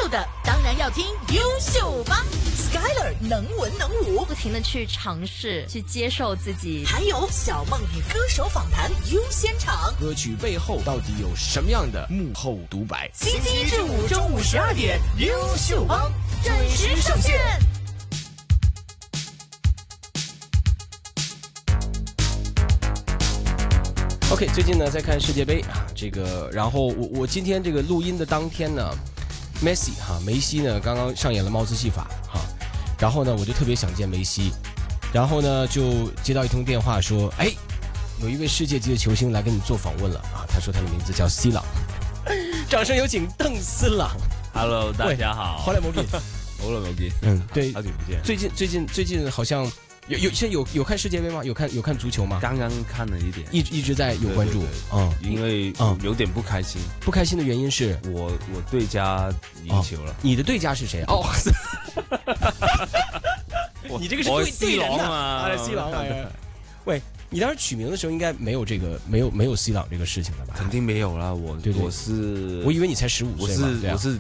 秀的，当然要听优秀帮。Skyler 能文能武， 不停的去尝试，去接受自己。 还有小梦与歌手访谈优先场， 歌曲背后到底有什么样的幕后独白？ 星期一至五中午12点，优秀帮准时上线。 OK， 最近呢在看世界杯啊，然后我今天这个录音的当天呢梅西呢刚刚上演了帽子戏法哈，然后呢我就特别想见梅西，然后呢就接到一通电话说，哎，有一位世界级的球星来跟你做访问了啊，他说他的名字叫 C 朗，掌声有请邓斯朗。 Hello， 大家好， 好耐冇見， 好耐冇見， 对， 好久不见。 最近好像现在有看世界杯吗？有看足球吗？ 刚刚看了一点， 一直在有关注， 因为有点不开心。 不开心的原因是我对家赢球了。 你的对家是谁啊？哦，你这个是对人啊 ，C 朗啊！喂，你当时取名的时候应该没有这个没有 C 朗这个事情了吧？ 肯定没有啦，我以为你才15岁嘛， 我是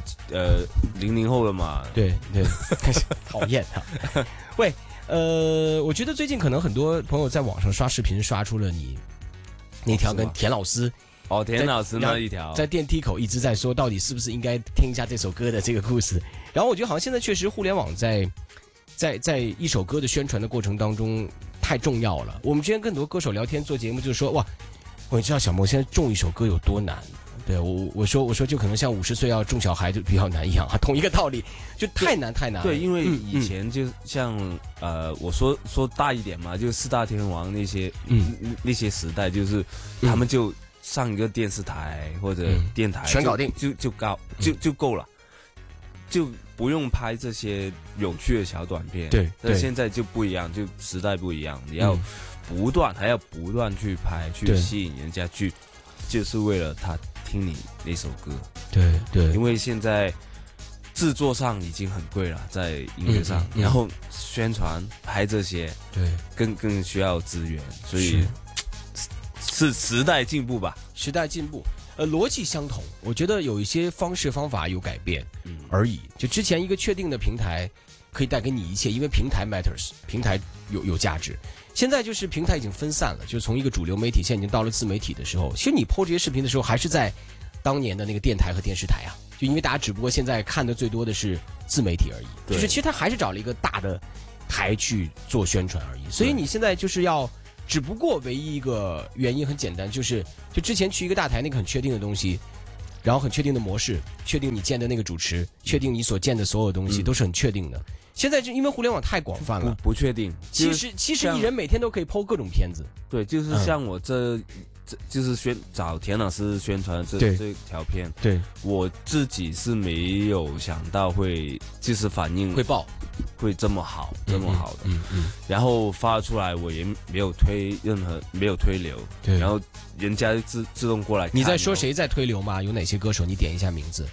00后的嘛。 对，讨厌他。喂。我觉得最近可能很多朋友在网上刷视频，刷出了你那条跟田老师田老师那一条在电梯口一直在说，到底是不是应该听一下这首歌的这个故事。然后我觉得好像现在确实互联网在一首歌的宣传的过程当中太重要了。我们之前跟很多歌手聊天做节目，就是说哇，我知道小梦现在种一首歌有多难。对，我说就可能像50岁要种小孩就比较难一样啊，同一个道理，就太难了。 对，因为以前就像我说大一点嘛，就四大天王那些那些时代，就是他们就上一个电视台或者电台全搞定就够了，就不用拍这些有趣的小短片。 对， 但现在就不一样，就时代不一样，你要还要不断去拍，去吸引人家去，就是为了他听你那首歌。 对， 因为现在制作上已经很贵了，在音乐上，然后宣传拍这些， 对， 更需要资源，所以是时代进步吧。 时代进步，逻辑相同，我觉得有一些方式方法有改变而已。就之前一个确定的平台可以带给你一切，因为平台 matters， 平台有价值。现在就是平台已经分散了，就从一个主流媒体现在已经到了自媒体的时候，其实你 po 这些视频的时候还是在当年的那个电台和电视台啊，就因为大家只不过现在看的最多的是自媒体而已，就是其实他还是找了一个大的台去做宣传而已。所以你现在就是要，只不过唯一一个原因很简单，就之前去一个大台那个很确定的东西，然后很确定的模式，确定你见的那个主持，确定你所见的所有东西都是很确定的。现在就因为互联网太广泛了， 不确定。 其实艺人每天都可以 po 各种片子。 对，就是像我这就是找田老师宣传这条片， 对， 我自己是没有想到会就是反应会这么好的，然后发出来我也没有推流，对，然后人家自动过来看。 你在说谁在推流吗？有哪些歌手？你点一下名字。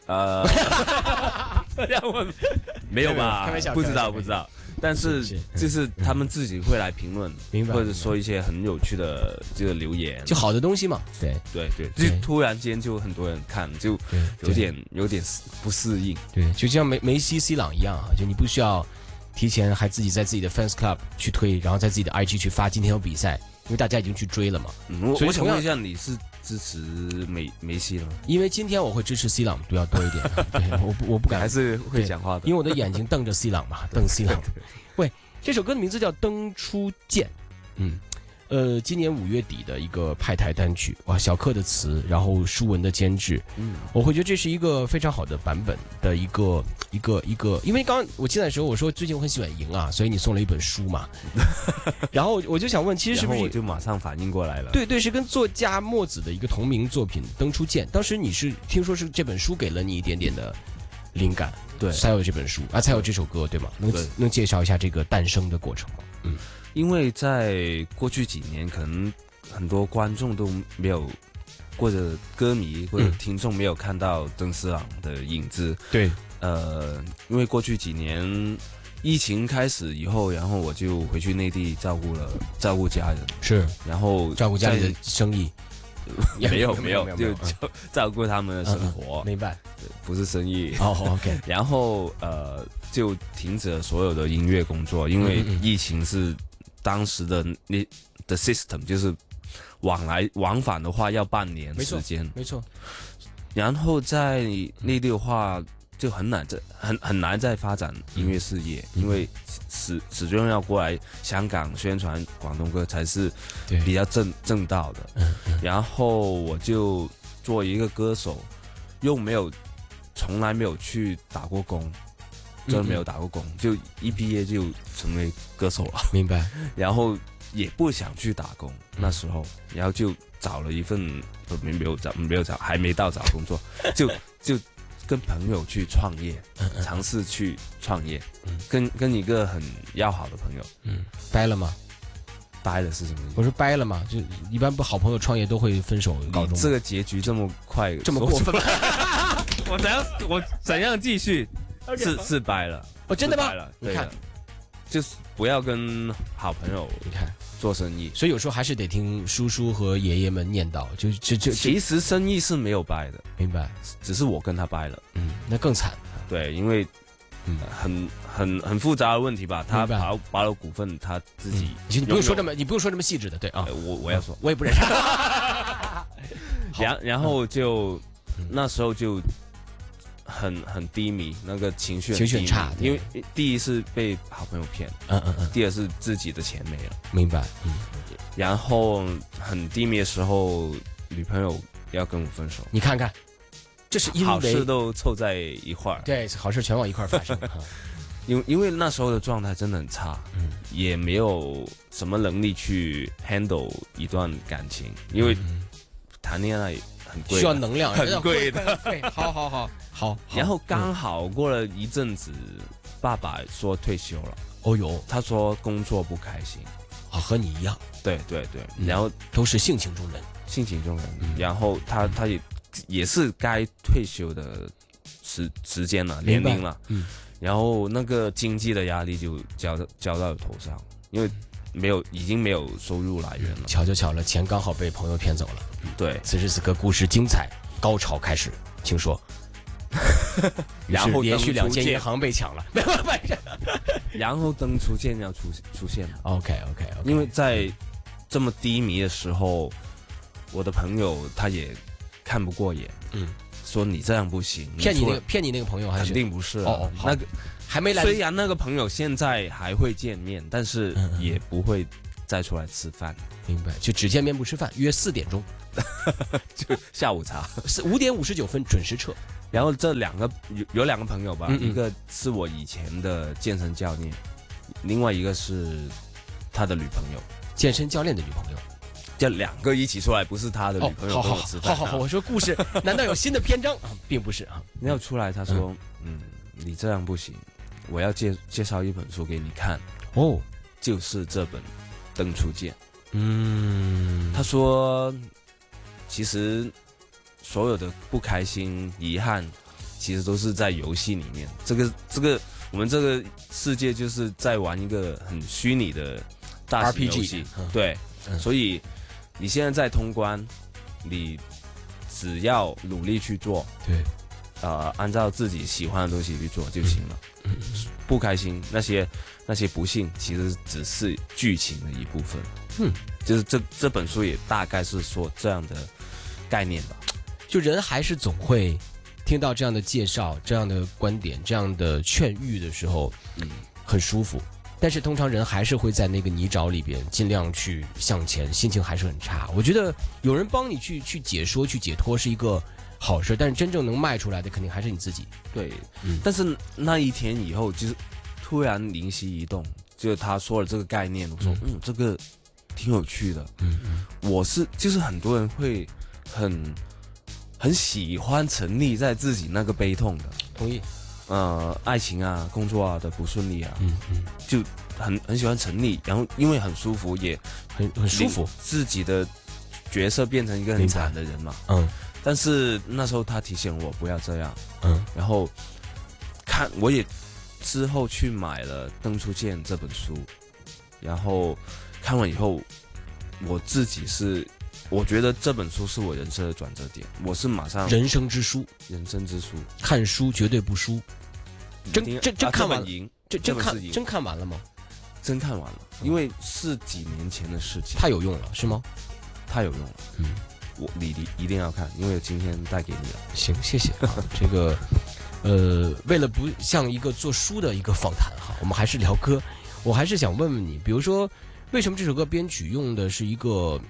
让我没有吧？ 开玩笑， 不知道。但是就是他们自己会来评论，或者说一些很有趣的这个留言， 就好的东西嘛。对， 就突然间就很多人看，就有点不适应。 对，就像梅西 C 朗一样啊，就你不需要提前还自己在自己的 fans club 去推，然后在自己的 IG 去发今天有比赛，因为大家已经去追了嘛。 我想问一下，你是支持梅西了吗？ 因为今天我会支持 C 朗比较多一点，对，我不敢， 还是会讲话的， 因为我的眼睛瞪着 C 朗嘛，瞪 C 朗。喂，这首歌的名字叫《登出键》，今年5月底的一个派台单曲，哇，小克的词，然后舒文的监制，我会觉得这是一个非常好的版本的一个，因为刚刚我进来的时候我说最近我很喜欢赢啊，所以你送了一本书嘛，然后我就想问，其实是不是我就马上反应过来了？ 对，是跟作家墨子的一个同名作品《登出键》，当时你是听说是这本书给了你一点点的灵感， 对， 才有这本书啊，才有这首歌，对吗？能介绍一下这个诞生的过程吗？ 因为在过去几年，可能很多观众都没有，或者歌迷或者听众没有看到邓斯朗的影子。 对， 因为过去几年疫情开始以后，然后我就回去内地照顾家人， 是， 然后照顾家里的生意。 没有，就照顾他们的生活。 明白。 不是生意。 OK。 然后就停止了所有的音乐工作，因为疫情是当时的system， 就是往返的话要半年时间， 没错。 然后在内地的话就很难再发展音乐事业，因为始终要过来香港宣传广东歌才是比较正道的。然后我就做一个歌手，又从来没有去打过工，真的没有打过工，就一毕业就成为歌手了。 明白。 然后也不想去打工，那时候，然后就找了一份没有找，还没到找工作，就跟朋友去创业，尝试去创业，跟一个很要好的朋友， 掰了吗？ 掰了是什么意思？ 我说掰了嘛，就一般不好朋友创业都会分手告终。 这个结局这么快， 这么过分？ 我怎样继续？是掰了。 哦，真的吗？ 你看，就是不要跟好朋友你看做生意， 所以有时候还是得听叔叔和爷爷们念叨。就其实生意是没有掰的， 明白？只是我跟他掰了。 那更惨。 对，因为很复杂的问题吧。他拔了股份，他自己。 你不用说这么细致的，对啊。 我要说， 我也不认识。 然后就那时候就很低迷，那个情绪很差， 因为第一是被好朋友骗，第二是自己的钱没了， 明白。 然后很低迷的时候，女朋友要跟我分手， 你看看，这是因为好事都凑在一块儿， 对，好事全往一块儿发生。 因为那时候的状态真的很差，也没有什么能力去 handle 一段感情，因为谈恋爱很贵， 需要能量， 很贵的。 对，好。 然后刚好过了一阵子，爸爸说退休了。 哦哟， 他说工作不开心， 和你一样。 对，然后都是性情中人， 然后他也是该退休的时间了，年龄了。然后那个经济的压力就交到了头上，因为已经没有收入来源了。 巧了，钱刚好被朋友骗走了。 对， 此时此刻故事精彩，高潮开始，请说。然后连续2间银行被抢了，没有。 然后灯出现要出现了。 OK， 因为在这么低迷的时候，我的朋友他也看不过眼，说你这样不行。 骗你那个朋友还是肯定不是那个还没来。 虽然那个朋友现在还会见面，但是也不会再出来吃饭。 明白，就只见面不吃饭，约4点钟， 就下午茶 ，5点59分准时撤。 然后这有2个朋友吧，一个是我以前的健身教练，另外一个是他的女朋友， 健身教练的女朋友， 这2个一起出来，不是他的女朋友跟我吃饭。 好，我说故事难道有新的篇章？并不是啊。 要出来，他说，你这样不行，我要介绍一本书给你看。就是这本《灯初见》。他说，其实所有的不开心、遗憾，其实都是在游戏里面。这个，我们这个世界就是在玩一个很虚拟的大型游戏。对，所以你现在在通关，你只要努力去做， 对， 按照自己喜欢的东西去做就行了。不开心那些不幸，其实只是剧情的一部分。就是这本书也大概是说这样的概念吧。 就人还是总会听到这样的介绍、这样的观点、这样的劝喻的时候，很舒服。但是通常人还是会在那个泥沼里边尽量去向前，心情还是很差。我觉得有人帮你去解说、去解脱是一个好事，但是真正能迈出来的肯定还是你自己。 对，但是那一天以后，就是突然灵犀一动，就是他说了这个概念，我说这个挺有趣的。就是很多人会很喜欢沉溺在自己那个悲痛的， 同意。 爱情啊、工作啊的不顺利啊，就很喜欢沉溺，然后因为很舒服，也很舒服， 自己的角色变成一个很惨的人嘛。但是那时候他提醒我不要这样。然后我也之后去买了《灯初见》这本书，然后看完以后，我自己是我觉得这本书是我人生的转折点，我是马上人生之书， 看书绝对不输。真看完了？真看完了吗？ 真看完了，因为是几年前的事情。 太有用了，是吗？ 太有用了，你一定要看，因为今天带给你了。 行，谢谢啊。这个为了不像一个做书的一个访谈哈，我们还是聊歌。我还是想问问你，比如说，为什么这首歌编曲用的是一个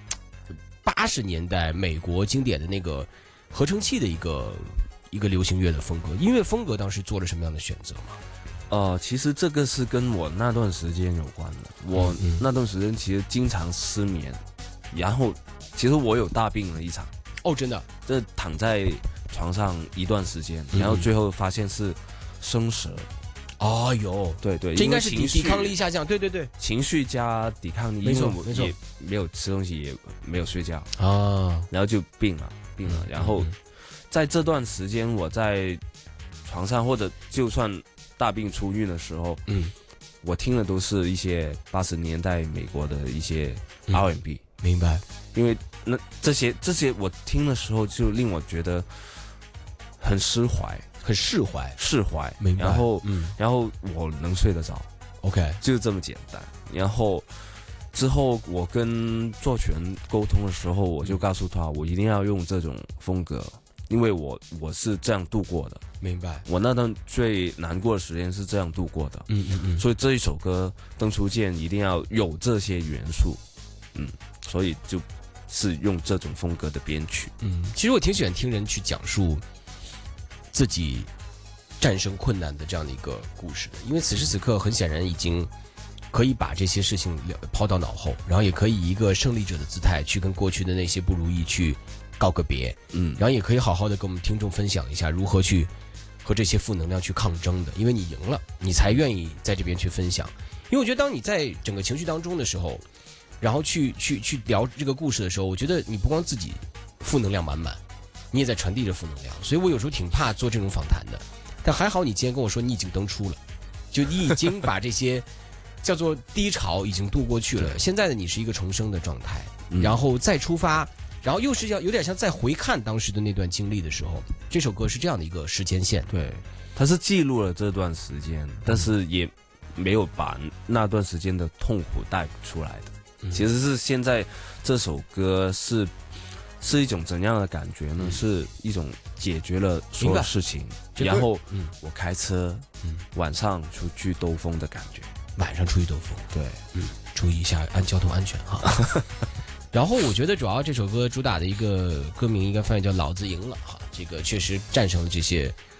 80年代美国经典的那个合成器的一个流行乐的风格？音乐风格当时做了什么样的选择吗？ 其实这个是跟我那段时间有关的。我那段时间其实经常失眠，然后其实我有大病了一场。 哦，真的？ 这躺在床上一段时间，然后最后发现是生蛇。 哦哟， 对， 这应该是抵抗力下降。对， 情绪加抵抗力， 没错， 也没有吃东西，也没有睡觉啊， 然后就病了。然后在这段时间，我在床上或者就算大病初愈的时候，我听的都是一些80年代美国的一些 R&B。 明白。 因为那这些我听的时候，就令我觉得很释怀。 明白。 然后我能睡得着 ，OK， 就这么简单。然后之后我跟作曲人沟通的时候，我就告诉他，我一定要用这种风格，因为我是这样度过的。 明白。 我那段最难过的时间是这样度过的。所以这一首歌《登初见》一定要有这些元素。所以就是用这种风格的编曲。 其实我挺喜欢听人去讲述自己战胜困难的这样的一个故事的，因为此时此刻很显然已经可以把这些事情抛到脑后，然后也可以以一个胜利者的姿态去跟过去的那些不如意去告个别，然后也可以好好的跟我们听众分享一下如何去和这些负能量去抗争的，因为你赢了，你才愿意在这边去分享。因为我觉得当你在整个情绪当中的时候，然后去聊这个故事的时候，我觉得你不光自己负能量满满，你也在传递着负能量，所以我有时候挺怕做这种访谈的。但还好你今天跟我说你已经登出了，就你已经把这些叫做低潮已经度过去了，现在的你是一个重生的状态，然后再出发，然后又是有点像再回看当时的那段经历的时候，这首歌是这样的一个时间线。 对，它是记录了这段时间，但是也没有把那段时间的痛苦带出来的。其实是现在这首歌是一种怎样的感觉呢？是一种解决了所有事情，然后我开车，晚上出去兜风的感觉。 晚上出去兜风， 对， 注意一下交通安全哈。然后我觉得主要这首歌主打的一个歌名应该翻译叫《老子赢了》哈，这个确实战胜了这些